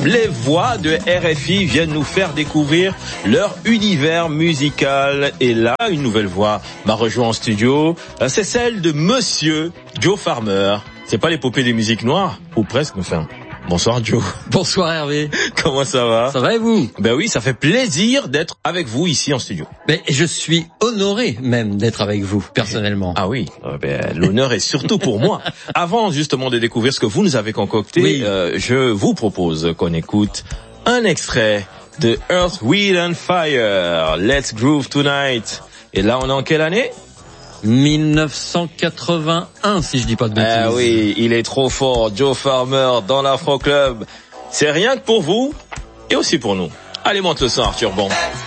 les voix de RFI viennent nous faire découvrir leur univers musical. Et là, une nouvelle voix m'a rejoint en studio. C'est celle de Monsieur Joe Farmer. C'est pas l'épopée des musiques noires, ou presque, enfin. Bonsoir Joe. Bonsoir Hervé. Comment ça va? Ça va et vous? Ben oui, ça fait plaisir d'être avec vous ici en studio. Mais je suis honoré même d'être avec vous, personnellement. Ah oui, l'honneur est surtout pour moi. Avant justement de découvrir ce que vous nous avez concocté, oui. Je vous propose qu'on écoute un extrait de Earth, Wind and Fire, Let's Groove Tonight. Et là, on est en quelle année? 1981, si je dis pas de bêtises. Ah oui, il est trop fort, Joe Farmer dans l'Afro Club. C'est rien que pour vous et aussi pour nous. Allez, monte le son, Arthur Bon.